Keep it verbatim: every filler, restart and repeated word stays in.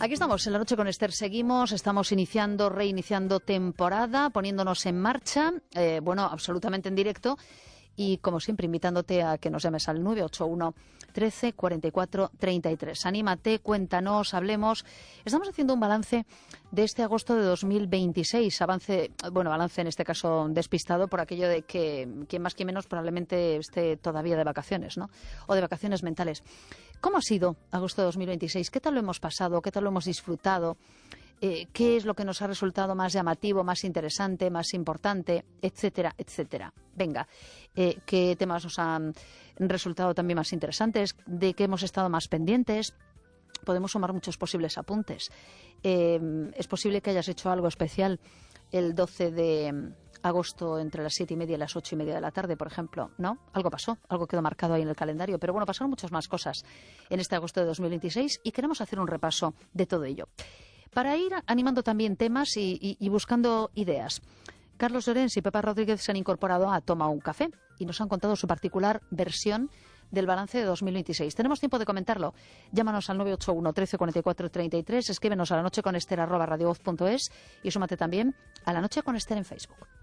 Aquí estamos, en La Noche con Esther seguimos, estamos iniciando, reiniciando temporada, poniéndonos en marcha, eh, bueno, absolutamente en directo. Y, como siempre, invitándote a que nos llames al nueve ocho uno, trece, cuarenta y cuatro, treinta y tres. Anímate, cuéntanos, hablemos. Estamos haciendo un balance de este agosto de dos mil veintiséis. Avance, bueno, balance en este caso despistado por aquello de que quien más que menos probablemente esté todavía de vacaciones, ¿no? O de vacaciones mentales. ¿Cómo ha sido agosto de dos mil veintiséis? ¿Qué tal lo hemos pasado? ¿Qué tal lo hemos disfrutado? Eh, ¿Qué es lo que nos ha resultado más llamativo, más interesante, más importante, etcétera, etcétera? Venga, eh, ¿qué temas nos han resultado también más interesantes? ¿De qué hemos estado más pendientes? Podemos sumar muchos posibles apuntes. Eh, es posible que hayas hecho algo especial el doce de agosto entre las siete y media y las ocho y media de la tarde, por ejemplo, ¿no? Algo pasó, algo quedó marcado ahí en el calendario. Pero bueno, pasaron muchas más cosas en este agosto de dos mil veintiséis y queremos hacer un repaso de todo ello, para ir animando también temas y, y, y buscando ideas. Carlos Llorens y Pepa Rodríguez se han incorporado a Toma un Café y nos han contado su particular versión del balance de dos mil veintiséis. Tenemos tiempo de comentarlo. Llámanos al nueve ocho uno, trece, cuarenta y cuatro, treinta y tres, escríbenos a la noche con Esther arroba radiovoz punto es y súmate también a La Noche con Esther en Facebook.